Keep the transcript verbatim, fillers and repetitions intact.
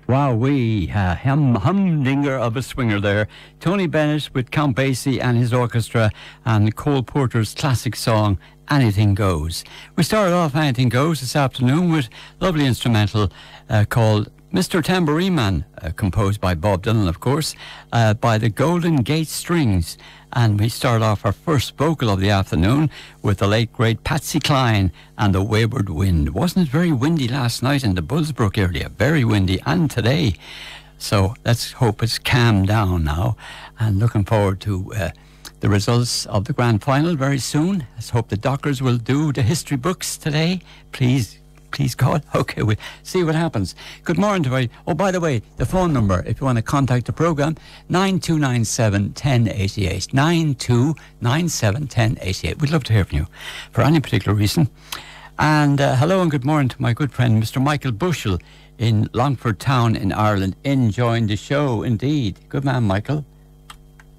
Wowee, uh, hum, humdinger of a swinger there. Tony Bennett with Count Basie and his orchestra, and Cole Porter's classic song, Anything Goes. We started off Anything Goes this afternoon with a lovely instrumental uh, called Mister Tambourine Man, uh, composed by Bob Dylan, of course, uh, by the Golden Gate Strings. And we start off our first vocal of the afternoon with the late, great Patsy Cline and the Wayward Wind. Wasn't it very windy last night in the Bullsbrook area? Very windy, and today. So let's hope it's calmed down now. And looking forward to uh, the results of the grand final very soon. Let's hope the Dockers will do the history books today. Please. Please God. Okay, we'll see what happens. Good morning to everybody. Oh, by the way, the phone number, if you want to contact the programme, nine two nine seven, one oh eight eight. nine two nine seven, one oh eight eight. We'd love to hear from you for any particular reason. And uh, hello and good morning to my good friend, Mister Michael Bushell in Longford Town in Ireland, enjoying the show indeed. Good man, Michael.